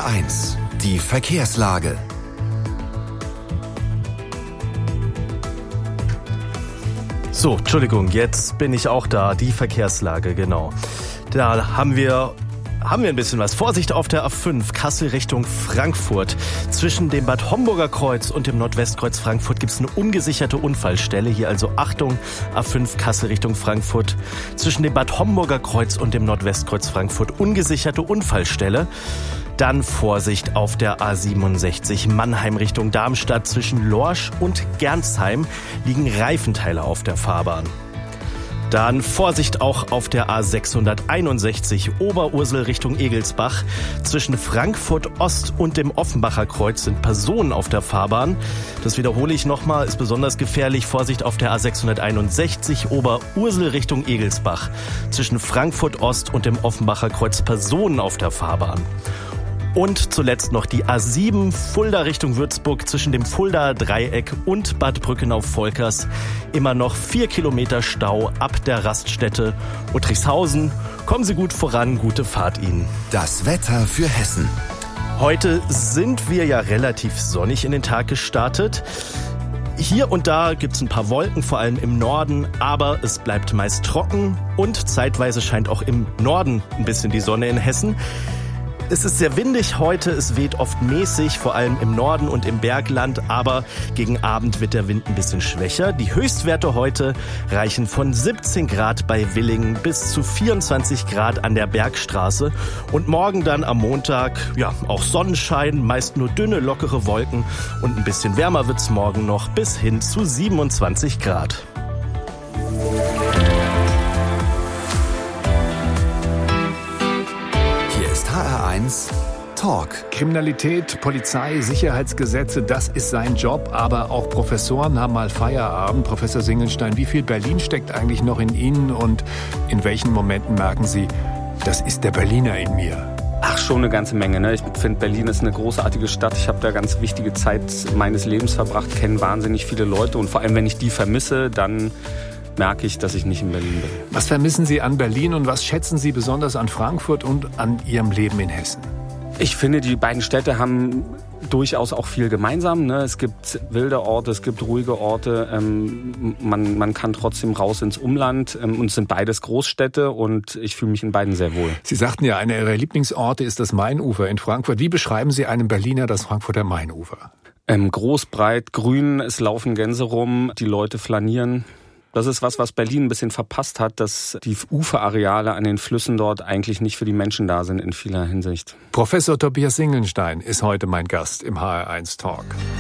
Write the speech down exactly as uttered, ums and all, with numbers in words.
R eins, die Verkehrslage. So, Entschuldigung, jetzt bin ich auch da, die Verkehrslage, genau. Da haben wir... Haben wir ein bisschen was. Vorsicht auf der A fünf, Kassel Richtung Frankfurt. Zwischen dem Bad Homburger Kreuz und dem Nordwestkreuz Frankfurt gibt es eine ungesicherte Unfallstelle. Hier also Achtung, A fünf, Kassel Richtung Frankfurt. Zwischen dem Bad Homburger Kreuz und dem Nordwestkreuz Frankfurt ungesicherte Unfallstelle. Dann Vorsicht auf der A siebenundsechzig, Mannheim Richtung Darmstadt. Zwischen Lorsch und Gernsheim liegen Reifenteile auf der Fahrbahn. Dann Vorsicht auch auf der A sechshunderteinundsechzig, Oberursel Richtung Egelsbach. Zwischen Frankfurt Ost und dem Offenbacher Kreuz sind Personen auf der Fahrbahn. Das wiederhole ich nochmal, ist besonders gefährlich. Vorsicht auf der A sechshunderteinundsechzig, Oberursel Richtung Egelsbach. Zwischen Frankfurt Ost und dem Offenbacher Kreuz Personen auf der Fahrbahn. Und zuletzt noch die A sieben, Fulda Richtung Würzburg, zwischen dem Fuldaer Dreieck und Bad Brückenau-Volkers. Immer noch vier Kilometer Stau ab der Raststätte Uttrichshausen. Kommen Sie gut voran, gute Fahrt Ihnen. Das Wetter für Hessen. Heute sind wir ja relativ sonnig in den Tag gestartet. Hier und da gibt's ein paar Wolken, vor allem im Norden, aber es bleibt meist trocken und zeitweise scheint auch im Norden ein bisschen die Sonne in Hessen. Es ist sehr windig heute, es weht oft mäßig, vor allem im Norden und im Bergland, aber gegen Abend wird der Wind ein bisschen schwächer. Die Höchstwerte heute reichen von siebzehn Grad bei Willingen bis zu vierundzwanzig Grad an der Bergstraße. Und morgen dann am Montag, ja, auch Sonnenschein, meist nur dünne, lockere Wolken und ein bisschen wärmer wird's morgen noch bis hin zu siebenundzwanzig Grad. H R eins Talk. Kriminalität, Polizei, Sicherheitsgesetze, das ist sein Job. Aber auch Professoren haben mal Feierabend. Professor Singelstein, wie viel Berlin steckt eigentlich noch in Ihnen? Und in welchen Momenten merken Sie, das ist der Berliner in mir? Ach, schon eine ganze Menge. Ne? Ich finde, Berlin ist eine großartige Stadt. Ich habe da ganz wichtige Zeit meines Lebens verbracht, kenne wahnsinnig viele Leute. Und vor allem, wenn ich die vermisse, dann merke ich, dass ich nicht in Berlin bin. Was vermissen Sie an Berlin und was schätzen Sie besonders an Frankfurt und an Ihrem Leben in Hessen? Ich finde, die beiden Städte haben durchaus auch viel gemeinsam. Ne? Es gibt wilde Orte, es gibt ruhige Orte. Ähm, man, man kann trotzdem raus ins Umland. Ähm, und es sind beides Großstädte und ich fühle mich in beiden sehr wohl. Sie sagten ja, einer Ihrer Lieblingsorte ist das Mainufer in Frankfurt. Wie beschreiben Sie einem Berliner das Frankfurter Mainufer? Ähm, groß, breit, grün, es laufen Gänse rum, die Leute flanieren. Das ist was, was Berlin ein bisschen verpasst hat, dass die Uferareale an den Flüssen dort eigentlich nicht für die Menschen da sind in vieler Hinsicht. Professor Tobias Singelstein ist heute mein Gast im H R eins Talk.